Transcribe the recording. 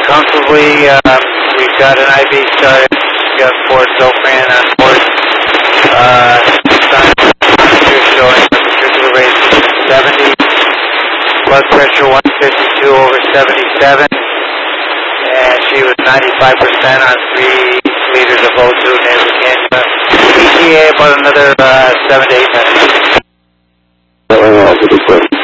comfortably. We've got an IV started. We've got Ford Zofran on board. Temperature showing ventricular rate 70. Blood pressure 152 over 77. And she was 95% on 3 liters of O2 nasal cannula. ETA about another 7 to 8 minutes. That went off with the question.